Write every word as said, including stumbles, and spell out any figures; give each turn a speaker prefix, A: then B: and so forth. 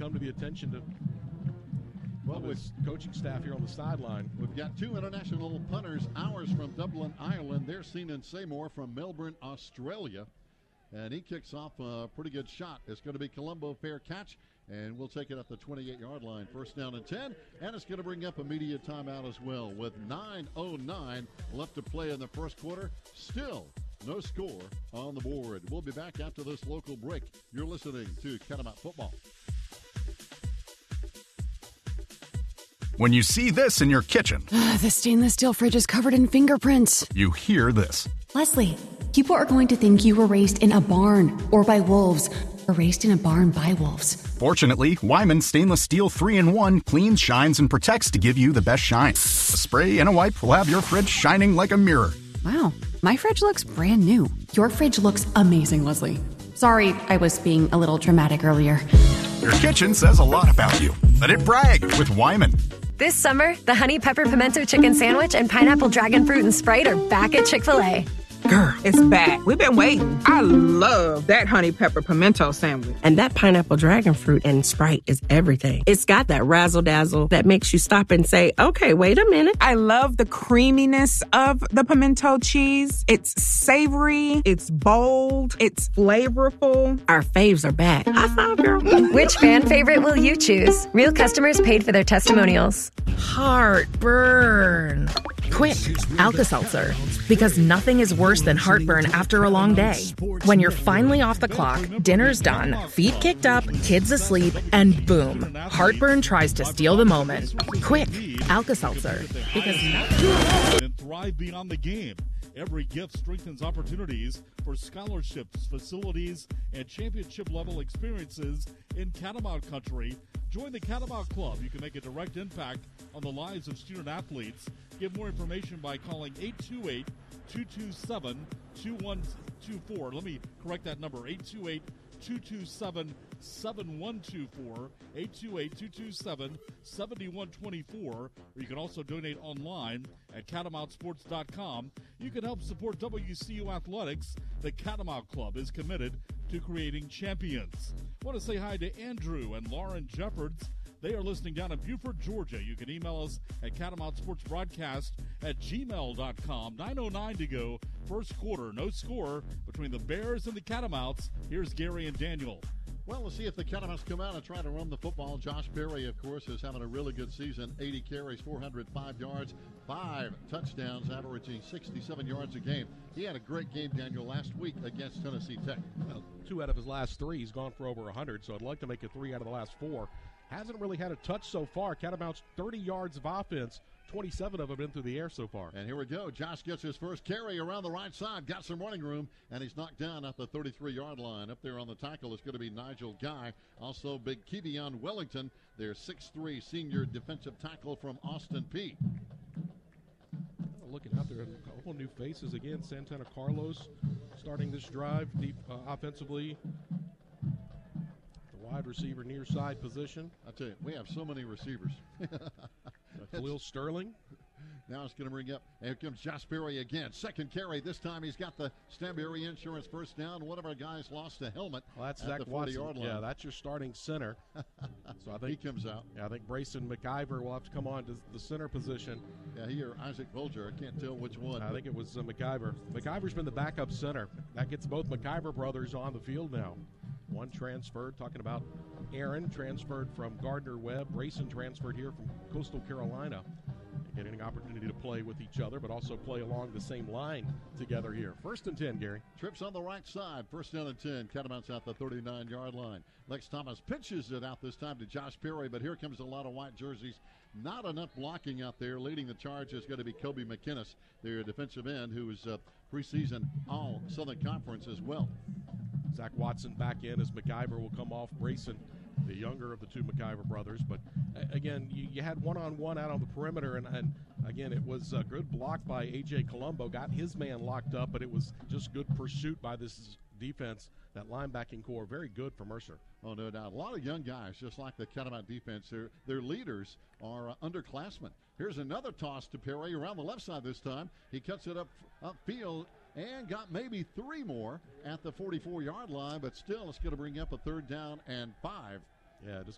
A: come to the attention to well, his coaching staff here on the sideline.
B: We've got two international punters, ours from Dublin, Ireland. They're Seanan Seymour from Melbourne, Australia. And he kicks off a pretty good shot. It's going to be Colombo, fair catch, and we'll take it at the twenty-eight-yard line. First down and ten, and it's going to bring up immediate timeout as well with nine oh nine left to play in the first quarter. Still no score on the board. We'll be back after this local break. You're listening to Catamount Football.
C: When you see this in your kitchen,
D: the stainless steel fridge is covered in fingerprints.
C: You hear this.
D: Leslie, people are going to think you were raised in a barn or by wolves or raised in a barn by wolves.
C: Fortunately, Wyman Stainless Steel three in one cleans, shines, and protects to give you the best shine. A spray and a wipe will have your fridge shining like a mirror.
D: Wow, my fridge looks brand new. Your fridge looks amazing, Leslie. Sorry, I was being a little dramatic earlier.
C: Your kitchen says a lot about you. Let it brag with Wyman.
E: This summer, the Honey Pepper Pimento Chicken Sandwich and Pineapple Dragon Fruit and Sprite are back at Chick-fil-A.
F: Girl, it's back. We've been waiting. I love that Honey Pepper Pimento Sandwich.
G: And that Pineapple Dragon Fruit and Sprite is everything. It's got that razzle-dazzle that makes you stop and say, okay, wait a minute.
F: I love the creaminess of the pimento cheese. It's savory. It's bold. It's flavorful.
G: Our faves are back. High five, girl.
E: Which fan favorite will you choose? Real customers paid for their testimonials.
H: Heartburn. Quick, Alka-Seltzer. Because nothing is worse than heartburn after a long day. When you're finally off the clock, dinner's done, feet kicked up, kids asleep, and boom, heartburn tries to steal the moment. Quick, Alka-Seltzer. Because nothing...
I: And thrive beyond the game. Every gift strengthens opportunities for scholarships, facilities, and championship-level experiences in Catamount Country. Join the Catamount Club. You can make a direct impact on the lives of student-athletes. Get more information by calling eight two eight, two two seven, two one two four. Let me correct that number, eight two eight, two two seven, seven one two four, eight two eight, two two seven, seven one two four. Or you can also donate online at catamount sports dot com. You can help support W C U Athletics. The Catamount Club is committed to creating champions. I want to say hi to Andrew and Lauren Jeffords. They are listening down in Buford, Georgia. You can email us at Catamount Sports Broadcast at gmail dot com. nine oh nine to go. First quarter. No score between the Bears and the Catamounts. Here's Gary and Daniel.
B: Well, let's see if the Catamounts come out and try to run the football. Josh Perry, of course, is having a really good season. eighty carries, four hundred five yards, five touchdowns, averaging sixty-seven yards a game. He had a great game, Daniel, last week against Tennessee Tech.
A: Well, two out of his last three. He's gone for over one hundred, so I'd like to make it three out of the last four. Hasn't really had a touch so far. Catamounts thirty yards of offense, twenty-seven of them in through the air so far.
B: And here we go. Josh gets his first carry around the right side. Got some running room, and he's knocked down at the thirty-three-yard line. Up there on the tackle is going to be Nigel Guy. Also big Kevion Wellington, their six three senior defensive tackle from Austin Peay.
A: Looking out there, a couple new faces again. Santana Carlos starting this drive deep uh, offensively. Wide receiver near side position.
B: I tell you, we have so many receivers.
A: Khalil Sterling.
B: Now it's going to bring up, and here comes Josh Perry again. Second carry. This time he's got the Stanberry Insurance first down. One of our guys lost a helmet
A: well, that's
B: at
A: Zach
B: the forty-yard line.
A: Yeah, that's your starting center. So I think
B: he comes out.
A: Yeah, I think Brayson McIver will have to come on to the center position.
B: Yeah, he or Isaac Bolger. I can't tell which one.
A: I think it was uh, McIver. McIver's been the backup center. That gets both McIver brothers on the field now. One transferred, talking about Aaron, transferred from Gardner-Webb. Brayson transferred here from Coastal Carolina. Getting an opportunity to play with each other, but also play along the same line together here. First and ten, Gary.
B: Trips on the right side. First down and ten. Catamounts at the thirty-nine-yard line. Lex Thomas pitches it out this time to Josh Perry, but here comes a lot of white jerseys. Not enough blocking out there. Leading the charge is going to be Kobe McInnes, their defensive end, who is uh, preseason all Southern Conference as well.
A: Zach Watson back in as McIver will come off Brayson, the younger of the two McIver brothers. But, uh, again, you, you had one-on-one out on the perimeter, and, and again, it was a good block by A J. Colombo. Got his man locked up, but it was just good pursuit by this defense, that linebacking core. Very good for Mercer.
B: Oh, no doubt. A lot of young guys, just like the Catamount defense. Their, their leaders are uh, underclassmen. Here's another toss to Perry around the left side this time. He cuts it up upfield and got maybe three more at the forty-four-yard line, but still it's going to bring up a third down and five.
A: Yeah, just